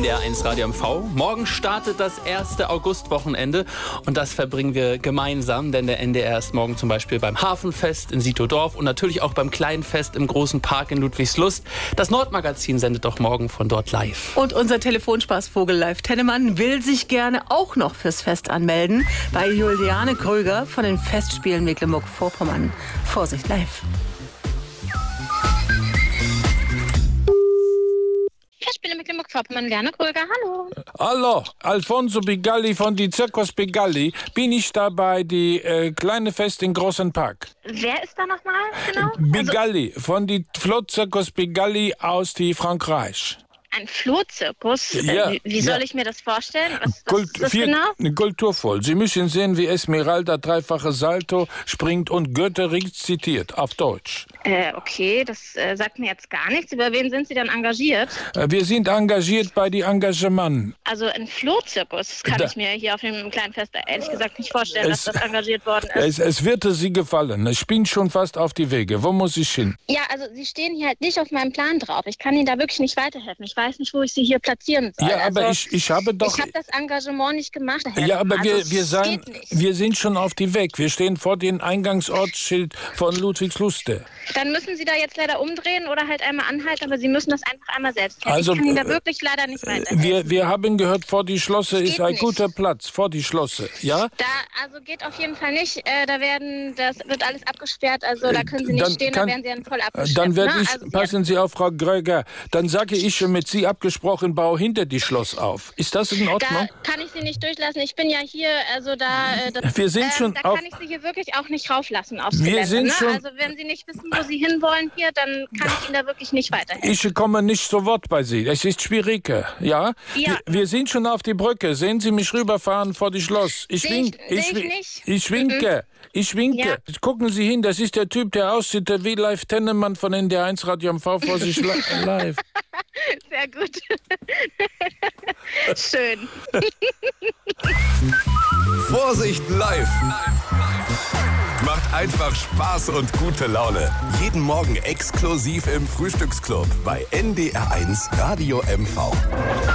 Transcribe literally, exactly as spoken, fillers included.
N D R eins Radio M V. Morgen startet das erste Augustwochenende und das verbringen wir gemeinsam, denn der N D R ist morgen zum Beispiel beim Hafenfest in Sietodorf und natürlich auch beim Kleinfest im Großen Park in Ludwigslust. Das Nordmagazin sendet doch morgen von dort live. Und unser Telefonspaßvogel Live Tennemann will sich gerne auch noch fürs Fest anmelden bei Juliane Kröger von den Festspielen Mecklenburg-Vorpommern. Vorsicht, live. Festspiele Mecklenburg-Vorpommern, Juliane Kröger, hallo. Hallo, Alfonso Bigalli von die Zirkus Bigalli. Bin ich da bei die äh, kleine Fest im Großen Park? Wer ist da nochmal genau? Bigalli, also, von die Flotzirkus Bigalli aus die Frankreich. Ein Flohzirkus? Ja, wie, wie soll ja. ich mir das vorstellen? Was, was Kult, ist das viel, genau? Kulturvoll. Sie müssen sehen, wie Esmeralda dreifache Salto springt und Goethe rezitiert, auf Deutsch. Äh, okay, das äh, sagt mir jetzt gar nichts. Über wen sind Sie denn engagiert? Äh, wir sind engagiert bei die Engagement. Also ein Flohzirkus, das kann Da. ich mir hier auf dem kleinen Fest ehrlich gesagt nicht vorstellen, Es- dass das engagiert worden Es, ist. es wird Sie gefallen. Ich bin schon fast auf die Wege. Wo muss ich hin? Ja, also Sie stehen hier halt nicht auf meinem Plan drauf. Ich kann Ihnen da wirklich nicht weiterhelfen. Ich weiß nicht, wo ich Sie hier platzieren soll. Ja, aber also, ich, ich habe doch... Ich habe das Engagement nicht gemacht. Herr Ja, aber also, wir, es wir, sein, geht nicht. wir sind schon auf die Weg. Wir stehen vor dem Eingangsortsschild von Ludwigsluste. Dann müssen Sie da jetzt leider umdrehen oder halt einmal anhalten, aber Sie müssen das einfach einmal selbst kennen. Also, ich kann Ihnen da äh, wirklich leider nicht weiterhelfen. Wir, wir haben gehört, vor die Schlosse Das ist geht ein nicht. guter Platz. Vor die Schlosse, ja? Da, also geht auf jeden Fall nicht. Äh, da werden, das wird alles abgesperrt, also da können Sie nicht Dann stehen, kann- da werden Sie dann voll abgesperrt. Dann werde ne? ich, also, passen Sie auf, Frau Gröger, dann sage ich schon mit Sie abgesprochen, baue hinter die Schloss auf. Ist das in Da Ordnung? kann ich Sie nicht durchlassen. Ich bin ja hier, also da, äh, das, Wir sind ähm, schon da auf- kann ich Sie hier wirklich auch nicht rauflassen aufs Wir Gelände. sind ne? schon- Also wenn Sie nicht wissen, wo Sie hinwollen hier, dann kann ich Ihnen da wirklich nicht weiterhelfen. Ich komme nicht zu Wort bei Sie. Es ist schwierig, ja? Ja. Wir, wir sind schon auf die Brücke. Sehen Sie mich rüberfahren vor die Schloss. Ich, Seh wink, ich- seh ich wink- nicht. ich winke. Ich winke. Ja. Gucken Sie hin, das ist der Typ, der aussieht wie Live Tennemann von N D R eins Radio M V vor sich li- live. Sehr gut. Schön. Vorsicht live! Macht einfach Spaß und gute Laune. Jeden Morgen exklusiv im Frühstücksclub bei N D R eins Radio M V.